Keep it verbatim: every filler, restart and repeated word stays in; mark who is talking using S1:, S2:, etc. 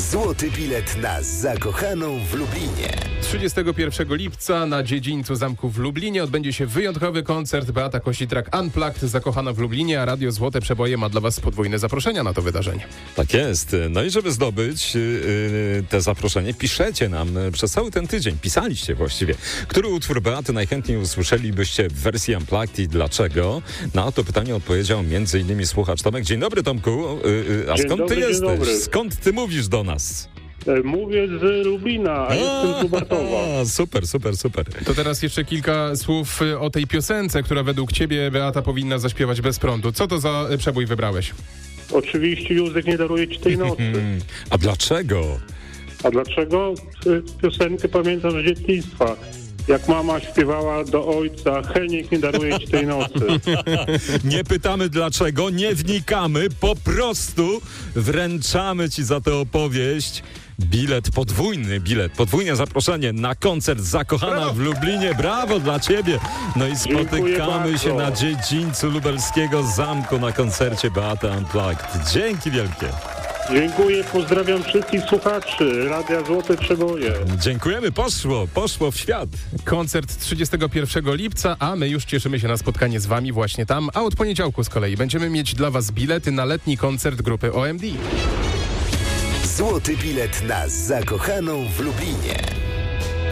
S1: Złoty bilet na zakochaną w Lublinie.
S2: trzydziestego pierwszego lipca na dziedzińcu zamku w Lublinie odbędzie się wyjątkowy koncert Beata Kositrak Unplugged, zakochana w Lublinie, a Radio Złote Przeboje ma dla Was podwójne zaproszenia na to wydarzenie.
S3: Tak jest. No i żeby zdobyć yy, te zaproszenie, piszecie nam przez cały ten tydzień. Pisaliście właściwie. Który utwór Beaty najchętniej usłyszelibyście w wersji Unplugged i dlaczego? Na to pytanie odpowiedział między innymi słuchacz Tomek. Dzień dobry, Tomku. Yy, a
S4: Dzień
S3: skąd
S4: dobry,
S3: ty
S4: dzień
S3: jesteś?
S4: dobry.
S3: Skąd ty mówisz do nas?
S4: Mówię z Lublina, a jestem z Lubartowa.
S3: A, super, super, super.
S2: To teraz jeszcze kilka słów o tej piosence, która według Ciebie, Beata, powinna zaśpiewać bez prądu. Co to za przebój wybrałeś?
S4: Oczywiście Józef nie daruje ci tej nocy.
S3: A dlaczego?
S4: A dlaczego? Piosenkę pamiętam z dzieciństwa. Jak mama śpiewała do ojca, Heniek nie daruje ci tej nocy.
S3: Nie pytamy dlaczego, nie wnikamy, po prostu wręczamy ci za tę opowieść bilet, podwójny bilet, podwójne zaproszenie na koncert Zakochana
S2: Brawo!
S3: w Lublinie. Brawo dla ciebie! No i
S4: Dziękuję
S3: spotykamy się
S4: bardzo.
S3: na dziedzińcu lubelskiego zamku na koncercie Beaty Unplugged. Dzięki wielkie!
S4: Dziękuję, pozdrawiam wszystkich słuchaczy Radia Złote Przeboje.
S3: Dziękujemy, poszło, poszło w świat.
S2: Koncert trzydziestego pierwszego lipca, a my już cieszymy się na spotkanie z Wami właśnie tam, a od poniedziałku z kolei będziemy mieć dla Was bilety na letni koncert grupy O M D.
S1: Złoty bilet na zakochaną w Lublinie.